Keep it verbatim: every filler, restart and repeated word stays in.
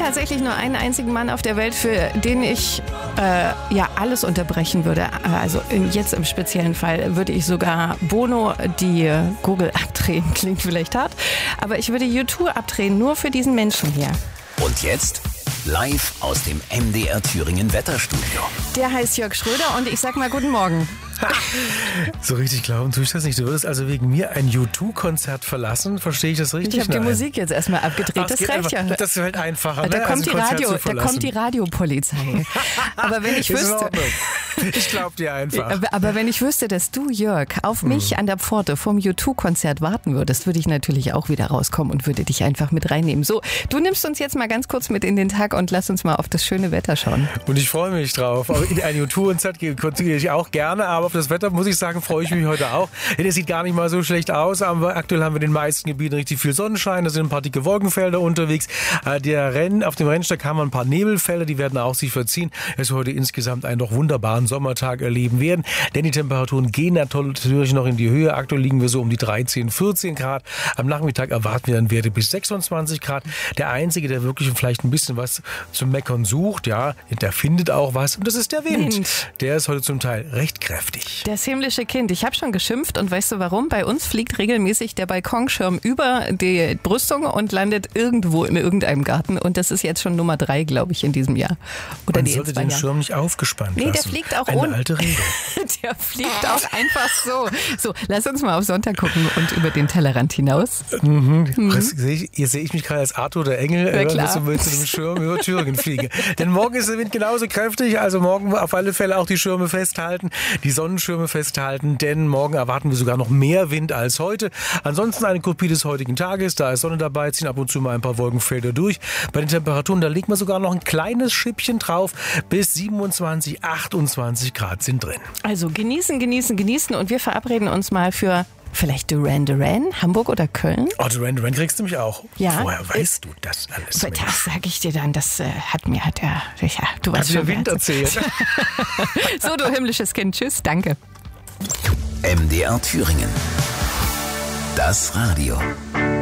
tatsächlich nur einen einzigen Mann auf der Welt, für den ich äh, ja alles unterbrechen würde. Also jetzt im speziellen Fall würde ich sogar Bono die Gurgel abdrehen. Klingt vielleicht hart, aber ich würde U zwei abdrehen, nur für diesen Menschen hier. Und jetzt live aus dem M D R Thüringen Wetterstudio. Der heißt Jörg Schröder und ich sag mal guten Morgen. So richtig glauben tue ich das nicht. Du würdest also wegen mir ein U zwei Konzert verlassen. Verstehe ich das richtig? Ich habe die Nein. Musik jetzt erstmal abgedreht. Ach, das reicht einfach, ja. Das ist halt einfacher. Da, ne? kommt, also die ein Radio, Konzert zu da kommt die Radiopolizei. Aber wenn ich Ist in wüsste, Ordnung. Ich glaube dir einfach. aber, aber wenn ich wüsste, dass du, Jörg, auf mich hm. an der Pforte vom U zwei Konzert warten würdest, würde ich natürlich auch wieder rauskommen und würde dich einfach mit reinnehmen. So, du nimmst uns jetzt mal ganz kurz mit in den Tag und lass uns mal auf das schöne Wetter schauen. Und ich freue mich drauf. In ein U zwei Konzert gehe ich auch gerne, aber auf das Wetter, muss ich sagen, freue ich mich heute auch. Der sieht gar nicht mal so schlecht aus. Aber aktuell haben wir in den meisten Gebieten richtig viel Sonnenschein. Da sind ein paar dicke Wolkenfelder unterwegs. Der Renn, auf dem Rennsteig haben wir ein paar Nebelfelder, die werden auch sich verziehen. Es wird heute insgesamt einen doch wunderbaren Sommertag erleben werden. Denn die Temperaturen gehen natürlich noch in die Höhe. Aktuell liegen wir so um die dreizehn, vierzehn Grad. Am Nachmittag erwarten wir dann Werte bis sechsundzwanzig Grad. Der Einzige, der wirklich vielleicht ein bisschen was zum Meckern sucht, ja, der findet auch was. Und das ist der Wind. Wind. Der ist heute zum Teil recht kräftig. Das himmlische Kind. Ich habe schon geschimpft und weißt du warum? Bei uns fliegt regelmäßig der Balkonschirm über die Brüstung und landet irgendwo in irgendeinem Garten. Und das ist jetzt schon Nummer drei, glaube ich, in diesem Jahr. Oder Man die sollte den Schirm nicht aufgespannt nee, lassen. der fliegt auch Eine ohne. alte Regel. Der fliegt auch einfach so. So, lass uns mal auf Sonntag gucken und über den Tellerrand hinaus. Mhm. Mhm. Seh ich, hier sehe ich mich gerade als Arthur der Engel, ja, äh, klar. dass ich mit einem Schirm über Thüringen fliege. Denn morgen ist der Wind genauso kräftig, also morgen auf alle Fälle auch die Schirme festhalten, die Sonnenschirme festhalten, denn morgen erwarten wir sogar noch mehr Wind als heute. Ansonsten eine Kopie des heutigen Tages, da ist Sonne dabei, ziehen ab und zu mal ein paar Wolkenfelder durch. Bei den Temperaturen, da legt man sogar noch ein kleines Schippchen drauf, bis siebenundzwanzig, achtundzwanzig Grad sind drin. Also genießen, genießen, genießen und wir verabreden uns mal für vielleicht Duran Duran, Hamburg oder Köln? Oh, Duran Duran kriegst du mich auch. Ja. Woher weißt du das alles? Das Mensch? sage ich dir dann, das äh, hat mir, hat er, ja, du weißt Hat mir schon. Wind wer- erzählt. So, du himmlisches Kind, tschüss, danke. M D R Thüringen. Das Radio.